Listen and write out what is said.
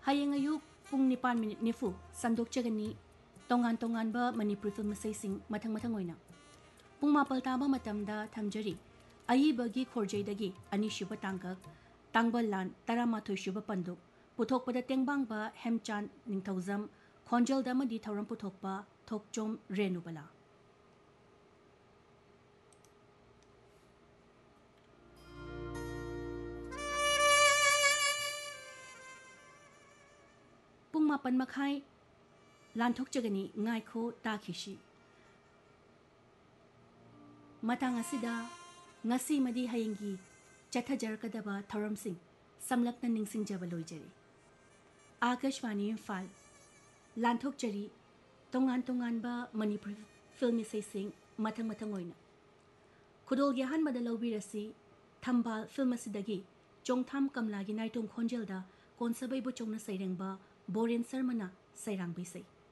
Hayeng ayuk pung nipan minute nifu sandok chagani tongan ba Manipuri film masay sing matang oina. Pung mapal tama matamda thamjari ayi bagi khorjay dagi ani shuba tangkak tangbal lan taramathoy shuba panduk puthok pada tengbang ba Hemchan ningthauzam khonjal dama di thauram puthok ba thokchom renubala. Pung mapan makhay lanthok chagani ngai kho takhishi. Matang asida ngasi madi hayengi chathajar kadaba thauram sing samlakna ningsing jaba loijari. Akashvani Imphal lanthok chari tongan ba Manipuri film isay sing matang oina. Kudol yahan madalawi rasi thambal film asidagi chongtham kamlagi naitung khonjelda konsabay bo chongna sayreng ba Boren Sarmana sayrang bisay.